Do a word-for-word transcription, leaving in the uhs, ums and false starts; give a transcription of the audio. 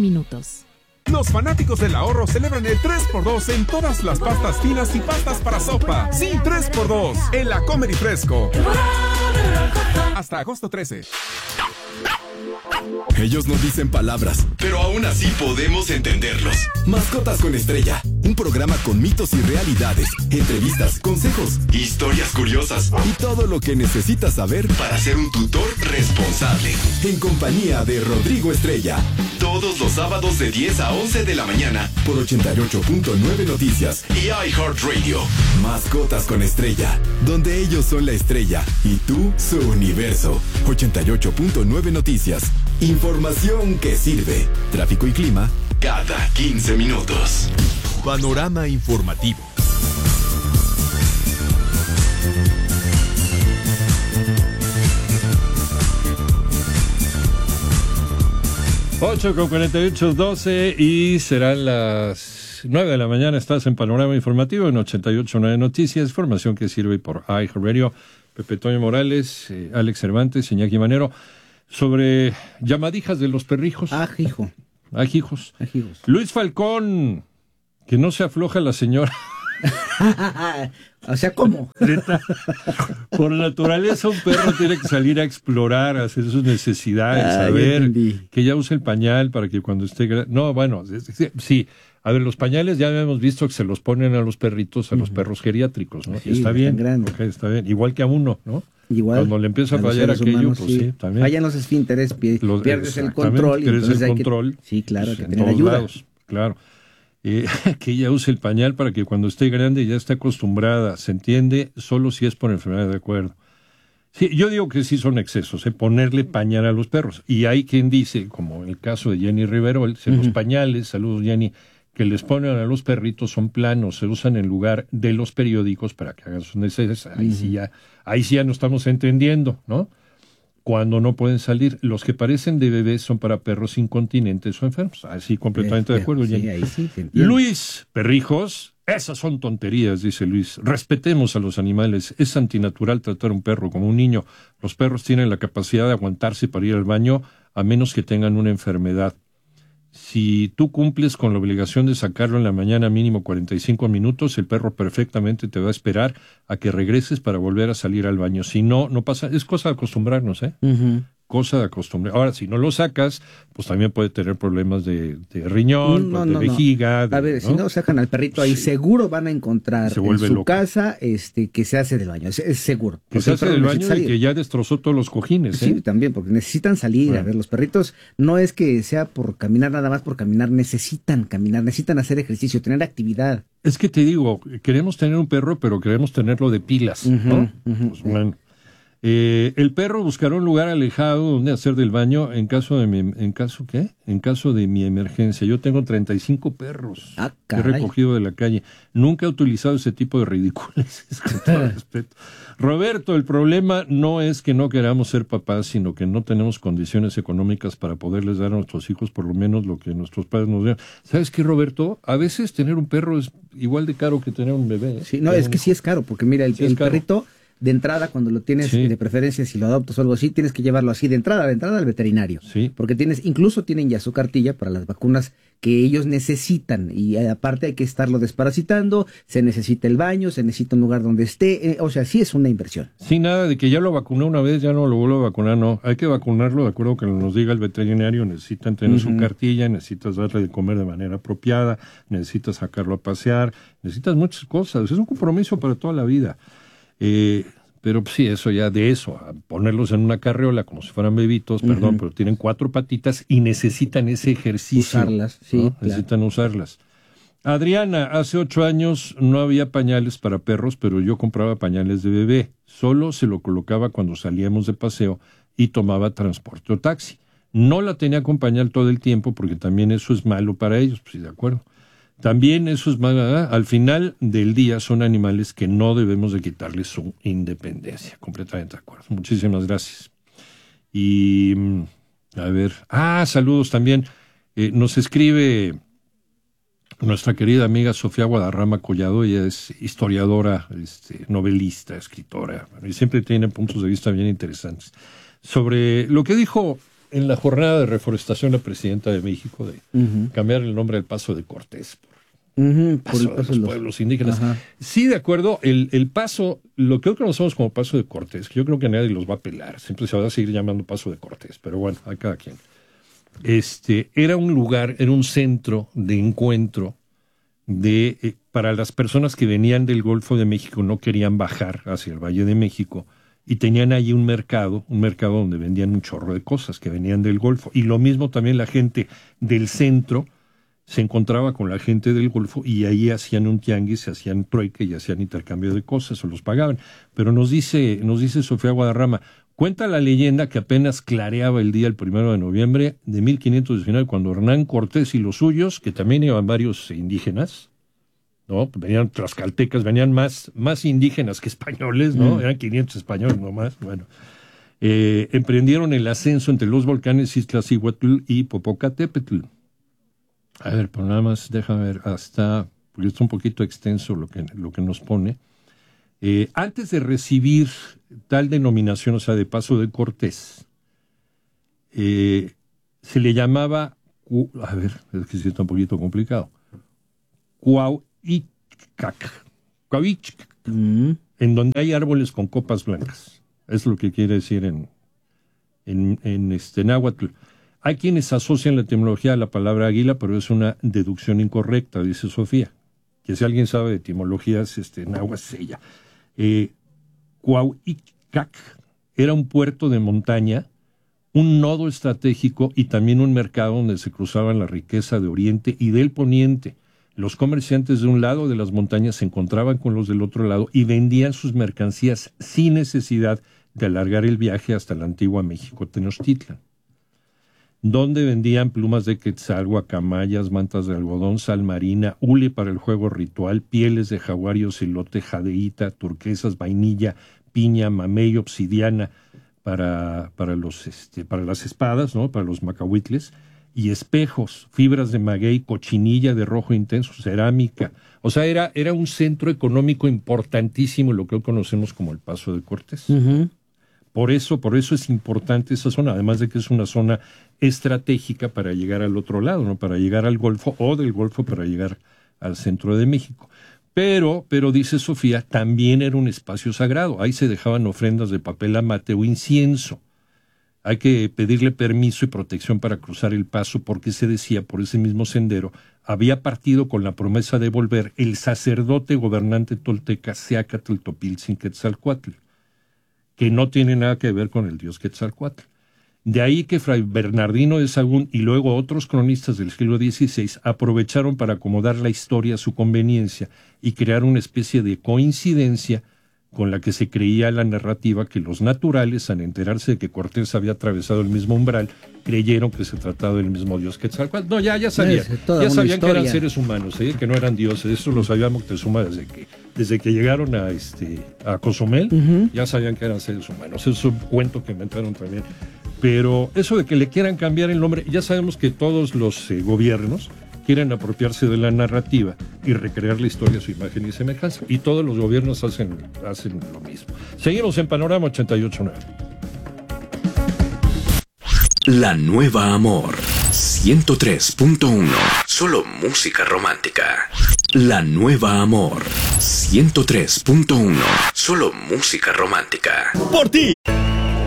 minutos. Los fanáticos del ahorro celebran el tres por dos en todas las pastas finas y pastas para sopa. Sí, tres por dos en la Comer y Fresco. Hasta agosto trece. Ellos no dicen palabras, pero aún así podemos entenderlos. Mascotas con Estrella, un programa con mitos y realidades, entrevistas, consejos, historias curiosas y todo lo que necesitas saber para ser un tutor responsable. En compañía de Rodrigo Estrella, todos los sábados de diez a once de la mañana por ochenta y ocho punto nueve Noticias y iHeartRadio. Mascotas con Estrella, donde ellos son la estrella y tú su universo. ochenta y ocho punto nueve Noticias. Información que sirve. Tráfico y clima cada quince minutos. Panorama informativo. ocho con cuarenta y ocho, doce y serán las nueve de la mañana. Estás en Panorama Informativo en ochenta y ocho punto nueve Noticias. Información que sirve por iHeartRadio. Pepe Toño Morales, eh, Alex Cervantes, Iñaki Manero. Sobre llamadijas de los perrijos. Ajijo. Ajijos. Ajijos. Luis Falcón, que no se afloja la señora. O sea, ¿cómo? Por naturaleza un perro tiene que salir a explorar, a hacer sus necesidades, ah, a ver, entendí. que ya use el pañal para que cuando esté... gra- No, bueno, sí, sí. A ver, los pañales ya hemos visto que se los ponen a los perritos, a los uh-huh. perros geriátricos, ¿no? Sí, y está bien, grande. okay, está bien, igual que a uno, ¿no? Igual. Cuando le empieza a, a fallar aquello, humanos, pues sí, sí también. Fallan los esfínteres, los, pierdes el control. Y pierdes entonces el hay control. Que, sí, claro, pues, que en tener todos ayuda. lados, claro. Eh, que ella use el pañal para que cuando esté grande ya esté acostumbrada, se entiende, solo si es por enfermedad, de acuerdo. Sí, yo digo que sí son excesos, ¿eh? Ponerle pañal a los perros. Y hay quien dice, como el caso de Jenny Riverol, si uh-huh. los pañales, saludos Jenny, que les ponen a los perritos son planos, se usan en lugar de los periódicos para que hagan sus necesidades. Ahí uh-huh. sí ya, ahí sí ya no estamos entendiendo, ¿no? Cuando no pueden salir, los que parecen de bebés son para perros incontinentes o enfermos. Así completamente eh, de acuerdo, sí, Jenny. Ahí sí, Luis, perrijos, esas son tonterías, dice Luis. Respetemos a los animales. Es antinatural tratar a un perro como un niño. Los perros tienen la capacidad de aguantarse para ir al baño a menos que tengan una enfermedad. Si tú cumples con la obligación de sacarlo en la mañana mínimo cuarenta y cinco minutos, el perro perfectamente te va a esperar a que regreses para volver a salir al baño. Si no, no pasa, es cosa de acostumbrarnos, ¿eh? Uh-huh. Cosa de acostumbrar. Ahora, si no lo sacas, pues también puede tener problemas de, de riñón, no, de no, vejiga. No. De, a ver, ¿no? si no sacan al perrito ahí, sí. seguro van a encontrar en su loco. casa este que se hace del baño. Es, es seguro. Que se hace del baño y que ya destrozó todos los cojines. Sí, ¿eh? también, porque necesitan salir. Bueno. A ver, los perritos no es que sea por caminar nada más por caminar, necesitan caminar, necesitan hacer ejercicio, tener actividad. Es que te digo, queremos tener un perro, pero queremos tenerlo de pilas, uh-huh, ¿no? Uh-huh, pues bueno. Eh, el perro buscará un lugar alejado donde hacer del baño en caso de mi, en caso ¿qué? En caso de mi emergencia. Yo tengo treinta y cinco perros ah, que he recogido de la calle. Nunca he utilizado ese tipo de ridiculeces, con todo respeto. Roberto, el problema no es que no queramos ser papás, sino que no tenemos condiciones económicas para poderles dar a nuestros hijos por lo menos lo que nuestros padres nos dieron. ¿Sabes qué, Roberto? A veces tener un perro es igual de caro que tener un bebé. ¿eh? Sí, no, es que sí es caro, porque mira, el, sí el perrito... de entrada, cuando lo tienes, sí. de preferencia, si lo adoptas o algo así, tienes que llevarlo así de entrada, de entrada al veterinario. Sí. Porque tienes, incluso tienen ya su cartilla para las vacunas que ellos necesitan. Y eh, aparte hay que estarlo desparasitando, se necesita el baño, se necesita un lugar donde esté. Eh, o sea, sí es una inversión. Sí, nada de que ya lo vacuné una vez, ya no lo vuelvo a vacunar, no. Hay que vacunarlo de acuerdo que nos diga el veterinario. Necesitan tener uh-huh. su cartilla, necesitas darle de comer de manera apropiada, necesitas sacarlo a pasear, necesitas muchas cosas. Es un compromiso para toda la vida. Eh, pero pues, sí, eso ya de eso, a ponerlos en una carriola como si fueran bebitos, uh-huh. perdón, pero tienen cuatro patitas y necesitan ese ejercicio. Usarlas, sí. ¿no? Claro. Necesitan usarlas. Adriana, hace ocho años no había pañales para perros, pero yo compraba pañales de bebé. Solo se lo colocaba cuando salíamos de paseo y tomaba transporte o taxi. No la tenía con pañal todo el tiempo porque también eso es malo para ellos, pues sí, de acuerdo. También eso es malo, ¿verdad? Al final del día son animales que no debemos de quitarles su independencia. Completamente de acuerdo. Muchísimas gracias. Y, a ver, ah, saludos también. Eh, nos escribe nuestra querida amiga Sofía Guadarrama Collado. Ella es historiadora, este, novelista, escritora, y siempre tiene puntos de vista bien interesantes. Sobre lo que dijo en la jornada de reforestación la presidenta de México de uh-huh. cambiar el nombre del Paso de Cortés por, uh-huh, paso por el paso de los, de los pueblos indígenas. Ajá. Sí, de acuerdo, el, el Paso, lo que hoy conocemos como Paso de Cortés, que yo creo que nadie los va a pelar, siempre se va a seguir llamando Paso de Cortés, pero bueno, a cada quien. Este, era un lugar, era un centro de encuentro de eh, para las personas que venían del Golfo de México, no querían bajar hacia el Valle de México, y tenían allí un mercado, un mercado donde vendían un chorro de cosas que venían del Golfo. Y lo mismo también la gente del centro se encontraba con la gente del Golfo y ahí hacían un tianguis, se hacían trueque y hacían intercambio de cosas o los pagaban. Pero nos dice, nos dice Sofía Guadarrama, cuenta la leyenda que apenas clareaba el día el primero de noviembre de mil quinientos diecinueve, cuando Hernán Cortés y los suyos, que también iban varios indígenas, ¿no? Venían tlaxcaltecas, venían más, más indígenas que españoles, ¿no? Mm. Eran quinientos españoles nomás, bueno. Eh, emprendieron el ascenso entre los volcanes Iztaccíhuatl y Popocatépetl. A ver, pues nada más, déjame ver, hasta, porque está un poquito extenso lo que, lo que nos pone. Eh, antes de recibir tal denominación, o sea, de Paso de Cortés, eh, se le llamaba, a ver, es que sí está un poquito complicado, Cuauhícac, Cuauhícac, mm. en donde hay árboles con copas blancas. Es lo que quiere decir en, en, en este náhuatl. Hay quienes asocian la etimología a la palabra águila, pero es una deducción incorrecta, dice Sofía. Que si alguien sabe de etimologías, este, náhuatl es ella. Eh, Cuauhícac era un puerto de montaña, un nodo estratégico y también un mercado donde se cruzaban la riqueza de Oriente y del Poniente. Los comerciantes de un lado de las montañas se encontraban con los del otro lado y vendían sus mercancías sin necesidad de alargar el viaje hasta la antigua México Tenochtitlan, donde vendían plumas de quetzal, guacamayas, mantas de algodón, sal marina, hule para el juego ritual, pieles de jaguar y ocelote, jadeíta, turquesas, vainilla, piña, mamey, obsidiana para, para, los, este, para las espadas, ¿no? Para los macahuitles, y espejos, fibras de maguey, cochinilla de rojo intenso, cerámica. O sea, era, era un centro económico importantísimo, lo que hoy conocemos como el Paso de Cortés. Uh-huh. Por eso, por eso es importante esa zona, además de que es una zona estratégica para llegar al otro lado, ¿no? Para llegar al Golfo, o del Golfo para llegar al centro de México. Pero, pero dice Sofía, también era un espacio sagrado. Ahí se dejaban ofrendas de papel amate o incienso. Hay que pedirle permiso y protección para cruzar el paso, porque se decía, por ese mismo sendero, había partido con la promesa de volver el sacerdote gobernante tolteca Seacatl Topiltzin Quetzalcoatl, que no tiene nada que ver con el dios Quetzalcoatl. De ahí que Fray Bernardino de Sahagún y luego otros cronistas del siglo dieciséis aprovecharon para acomodar la historia a su conveniencia y crear una especie de coincidencia con la que se creía la narrativa que los naturales, al enterarse de que Cortés había atravesado el mismo umbral, creyeron que se trataba del mismo dios Quetzalcoatl. No, ya, ya sabían, ya sabían que eran seres humanos, ¿eh? Que no eran dioses. Eso lo sabía Moctezuma desde que, desde que llegaron a, este, a Cozumel, uh-huh. Ya sabían que eran seres humanos. Es un cuento que inventaron también. Pero eso de que le quieran cambiar el nombre, ya sabemos que todos los eh, gobiernos quieren apropiarse de la narrativa y recrear la historia a su imagen y semejanza. Y todos los gobiernos hacen, hacen lo mismo. Seguimos en Panorama ochenta y ocho punto nueve. La Nueva Amor ciento tres punto uno. Solo música romántica. La Nueva Amor ciento tres punto uno. Solo música romántica. Por ti.